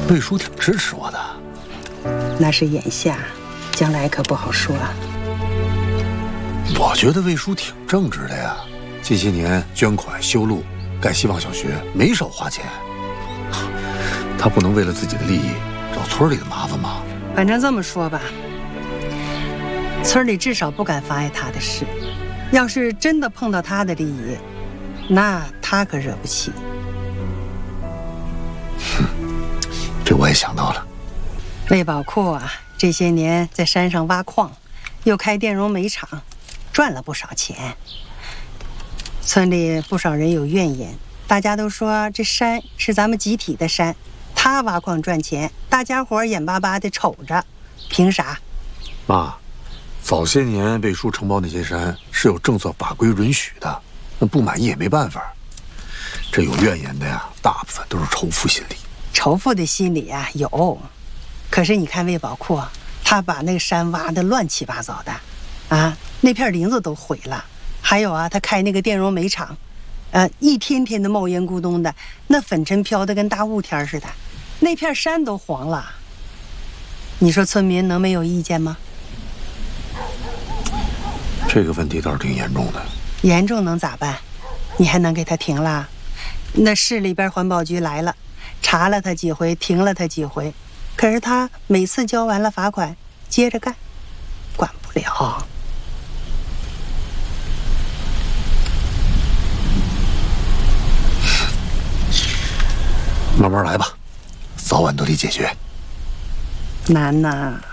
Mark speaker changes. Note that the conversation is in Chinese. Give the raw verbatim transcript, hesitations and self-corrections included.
Speaker 1: 魏叔挺支持我的。
Speaker 2: 那是眼下，将来可不好说啊。
Speaker 1: 我觉得魏叔挺正直的呀，近些年捐款修路、盖希望小学，没少花钱。他不能为了自己的利益找村里的麻烦吗？
Speaker 2: 反正这么说吧，村里至少不敢妨碍他的事。要是真的碰到他的利益，那他可惹不起。
Speaker 1: 哼，这我也想到了。
Speaker 2: 魏宝库啊，这些年在山上挖矿，又开电容煤厂，赚了不少钱。村里不少人有怨言，大家都说这山是咱们集体的山，他挖矿赚钱，大家伙眼巴巴的瞅着，凭啥？
Speaker 1: 妈，早些年魏叔承包那些山是有政策法规允许的，那不满意也没办法。这有怨言的呀，大部分都是仇富心理。
Speaker 2: 仇富的心理啊有，可是你看魏宝库，他把那个山挖得乱七八糟的，啊，那片林子都毁了。还有啊，他开那个电容煤厂，呃，一天天的冒烟咕咚的，那粉尘飘得跟大雾天似的，那片山都黄了。你说村民能没有意见吗？
Speaker 1: 这个问题倒是挺严重的。
Speaker 2: 严重能咋办？你还能给他停了？那市里边环保局来了，查了他几回，停了他几回，可是他每次交完了罚款，接着干，管不了。
Speaker 1: 慢慢来吧，早晚都得解决。
Speaker 2: 难呐。